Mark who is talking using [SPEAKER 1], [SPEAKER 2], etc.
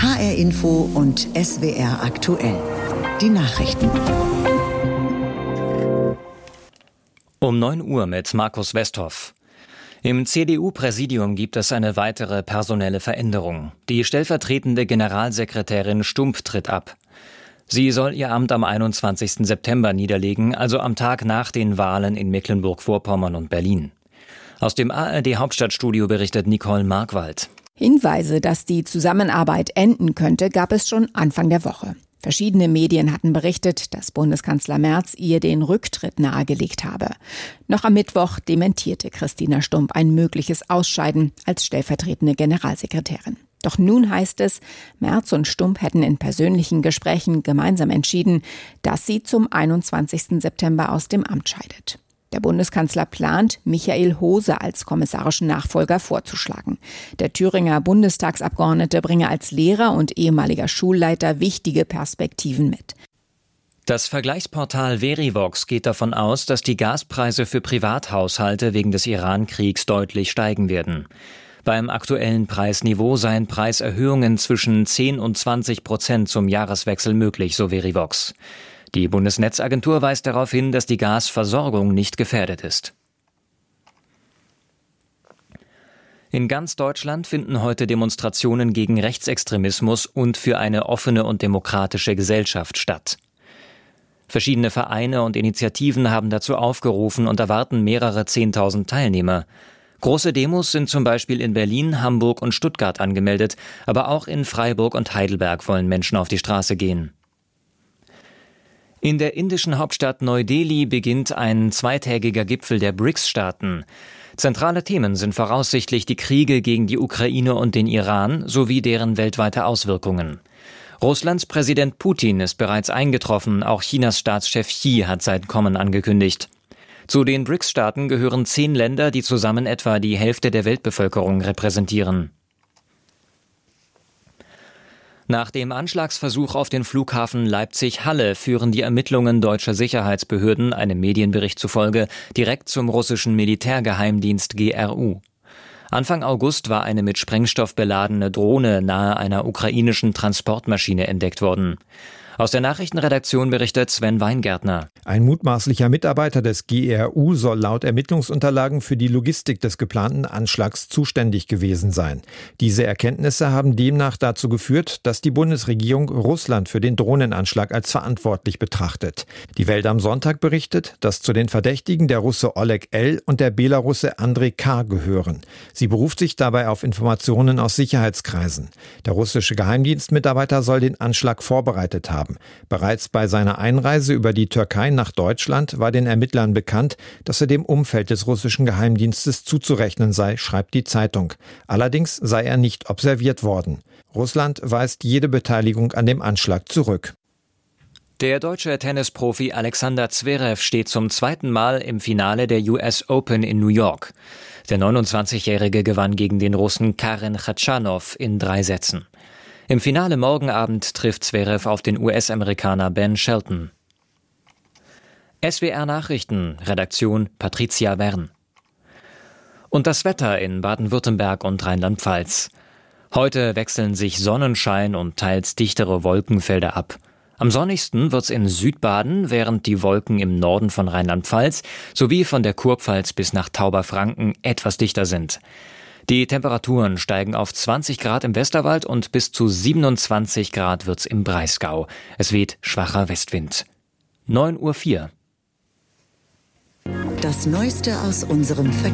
[SPEAKER 1] HR Info und SWR aktuell. Die Nachrichten.
[SPEAKER 2] Um 9 Uhr mit Markus Westhoff. Im CDU-Präsidium gibt es eine weitere personelle Veränderung. Die stellvertretende Generalsekretärin Stump tritt ab. Sie soll ihr Amt am 21. September niederlegen, also am Tag nach den Wahlen in Mecklenburg-Vorpommern und Berlin. Aus dem ARD-Hauptstadtstudio berichtet Nicole Markwald.
[SPEAKER 3] Hinweise, dass die Zusammenarbeit enden könnte, gab es schon Anfang der Woche. Verschiedene Medien hatten berichtet, dass Bundeskanzler Merz ihr den Rücktritt nahegelegt habe. Noch am Mittwoch dementierte Christina Stump ein mögliches Ausscheiden als stellvertretende Generalsekretärin. Doch nun heißt es, Merz und Stump hätten in persönlichen Gesprächen gemeinsam entschieden, dass sie zum 21. September aus dem Amt scheidet. Der Bundeskanzler plant, Michael Hose als kommissarischen Nachfolger vorzuschlagen. Der Thüringer Bundestagsabgeordnete bringe als Lehrer und ehemaliger Schulleiter wichtige Perspektiven mit.
[SPEAKER 2] Das Vergleichsportal Verivox geht davon aus, dass die Gaspreise für Privathaushalte wegen des Iran-Kriegs deutlich steigen werden. Beim aktuellen Preisniveau seien Preiserhöhungen zwischen 10 und 20% zum Jahreswechsel möglich, so Verivox. Die Bundesnetzagentur weist darauf hin, dass die Gasversorgung nicht gefährdet ist. In ganz Deutschland finden heute Demonstrationen gegen Rechtsextremismus und für eine offene und demokratische Gesellschaft statt. Verschiedene Vereine und Initiativen haben dazu aufgerufen und erwarten mehrere 10.000 Teilnehmer. Große Demos sind zum Beispiel in Berlin, Hamburg und Stuttgart angemeldet, aber auch in Freiburg und Heidelberg wollen Menschen auf die Straße gehen. In der indischen Hauptstadt Neu-Delhi beginnt ein zweitägiger Gipfel der BRICS-Staaten. Zentrale Themen sind voraussichtlich die Kriege gegen die Ukraine und den Iran sowie deren weltweite Auswirkungen. Russlands Präsident Putin ist bereits eingetroffen, auch Chinas Staatschef Xi hat sein Kommen angekündigt. Zu den BRICS-Staaten gehören 10 Länder, die zusammen etwa die Hälfte der Weltbevölkerung repräsentieren. Nach dem Anschlagsversuch auf den Flughafen Leipzig-Halle führen die Ermittlungen deutscher Sicherheitsbehörden, einem Medienbericht zufolge, direkt zum russischen Militärgeheimdienst GRU. Anfang August war eine mit Sprengstoff beladene Drohne nahe einer ukrainischen Transportmaschine entdeckt worden. Aus der Nachrichtenredaktion berichtet Sven Weingärtner.
[SPEAKER 4] Ein mutmaßlicher Mitarbeiter des GRU soll laut Ermittlungsunterlagen für die Logistik des geplanten Anschlags zuständig gewesen sein. Diese Erkenntnisse haben demnach dazu geführt, dass die Bundesregierung Russland für den Drohnenanschlag als verantwortlich betrachtet. Die Welt am Sonntag berichtet, dass zu den Verdächtigen der Russe Oleg L. und der Belarusse Andrei K. gehören. Sie beruft sich dabei auf Informationen aus Sicherheitskreisen. Der russische Geheimdienstmitarbeiter soll den Anschlag vorbereitet haben. Bereits bei seiner Einreise über die Türkei nach Deutschland war den Ermittlern bekannt, dass er dem Umfeld des russischen Geheimdienstes zuzurechnen sei, schreibt die Zeitung. Allerdings sei er nicht observiert worden. Russland weist jede Beteiligung an dem Anschlag zurück.
[SPEAKER 2] Der deutsche Tennisprofi Alexander Zverev steht zum zweiten Mal im Finale der US Open in New York. Der 29-Jährige gewann gegen den Russen Karen Khachanov in 3 Sätzen. Im Finale morgen Abend trifft Zverev auf den US-Amerikaner Ben Shelton. SWR Nachrichten, Redaktion Patricia Wern. Und das Wetter in Baden-Württemberg und Rheinland-Pfalz. Heute wechseln sich Sonnenschein und teils dichtere Wolkenfelder ab. Am sonnigsten wird's in Südbaden, während die Wolken im Norden von Rheinland-Pfalz sowie von der Kurpfalz bis nach Tauberfranken etwas dichter sind. Die Temperaturen steigen auf 20 Grad im Westerwald und bis zu 27 Grad wird's im Breisgau. Es weht schwacher Westwind. 9:04 Uhr.
[SPEAKER 1] Das Neueste aus unserem Verkehr.